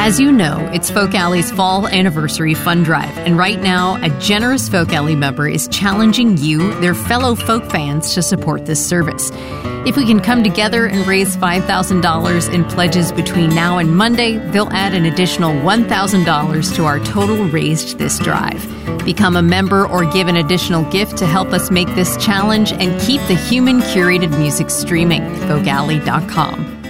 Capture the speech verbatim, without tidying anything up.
As you know, it's Folk Alley's Fall Anniversary Fund Drive, and right now, a generous Folk Alley member is challenging you, their fellow folk fans, to support this service. If we can come together and raise five thousand dollars in pledges between now and Monday, they'll add an additional one thousand dollars to our total raised this drive. Become a member or give an additional gift to help us make this challenge and keep the human curated music streaming. folk alley dot com.